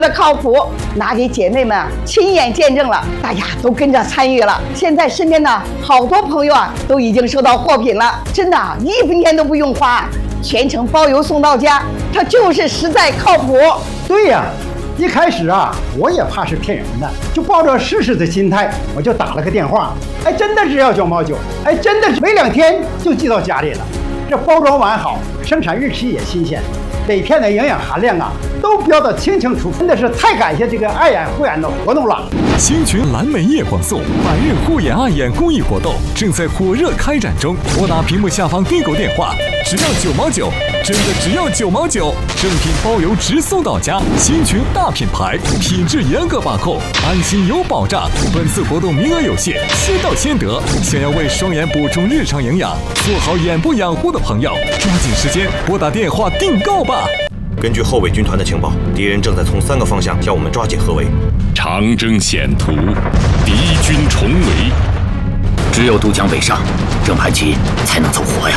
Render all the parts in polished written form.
的靠谱，拿给姐妹们亲眼见证了，大家都跟着参与了。现在身边的好多朋友啊，都已经收到货品了，真的1分钱都不用花，全程包邮送到家，它就是实在靠谱。 对呀，一开始啊，我也怕是骗人的，就抱着试试的心态，我就打了个电话，哎，真的只要9毛9，哎，真的没2天就寄到家里了。这包装完好，生产日期也新鲜。每片的营养含量啊，都标得清清楚楚，真的是太感谢这个爱眼护眼的活动了。 星群蓝莓夜光颂百日护眼爱眼公益活动正在火热开展中，拨打屏幕下方订购电话，只要9毛9，真的只要9毛9，正品包邮直送到家。星群大品牌，品质严格把控，安心有保障。本次活动名额有限，先到先得。想要为双眼补充日常营养，做好眼部养护的朋友，抓紧时间拨打电话订购吧。 根据后卫军团的情报，敌人正在从3个方向向我们抓紧合围。 长征险途，敌军重围， 只有渡江北上，郑盘旗才能走活呀！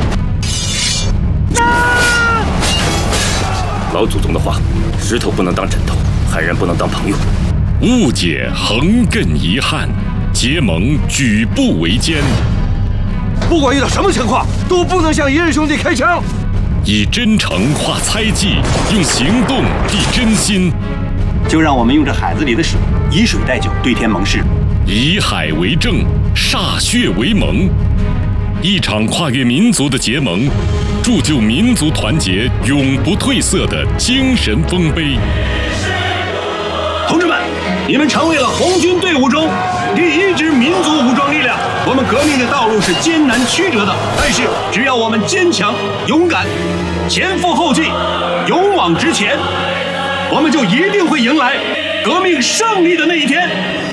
老祖宗的话，石头不能当枕头，汉人不能当朋友。 误解横亘遗憾，结盟举步维艰。 不管遇到什么情况，都不能向一任兄弟开枪。 以真诚化猜忌，用行动递真心。 就让我们用这海子里的水，以水代酒，对天盟誓。 以海为证，歃血为盟。一场跨越民族的结盟，铸就民族团结永不褪色的精神丰碑。 同志们，你们成为了红军队伍中第1支民族武装力量。我们革命的道路是艰难曲折的，但是只要我们坚强勇敢，前赴后继，勇往直前，我们就一定会迎来革命胜利的那一天。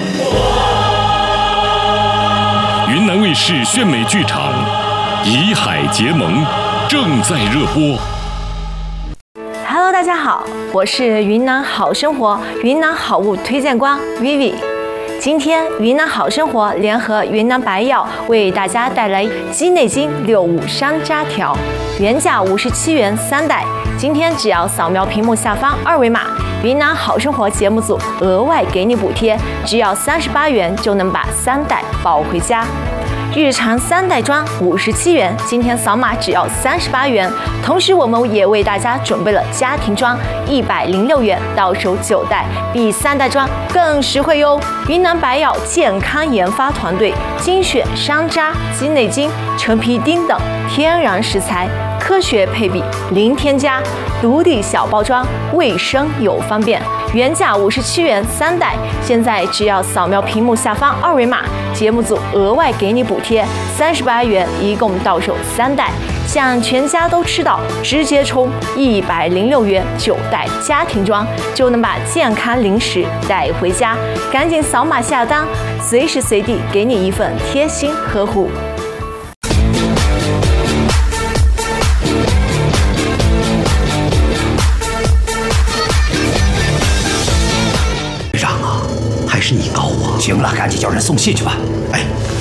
云南卫视炫美剧场《以海结盟》正在热播。 Hello， 大家好，我是云南好生活云南好物推荐官 Vivi。今天云南好生活联合云南白药为大家带来鸡内金65山楂条，原价57元3袋，今天只要扫描屏幕下方2维码，云南好生活节目组额外给你补贴，只要38元就能把3袋抱回家。日常3袋装57元，今天扫码只要38元。同时，我们也为大家准备了家庭装106元，到手9袋，比3袋装更实惠哟。云南白药健康研发团队精选山楂、鸡内金、陈皮丁等天然食材，科学配比，零添加，独立小包装，卫生又方便。原价57元3袋，现在只要扫描屏幕下方2维码，节目组额外给你补贴38元，一共到手3袋，想全家都吃到，直接冲106元9袋家庭装，就能把健康零食带回家。赶紧扫码下单，随时随地给你一份贴心呵护。 队长啊，还是你高啊！ 行了，赶紧叫人送信去吧。哎，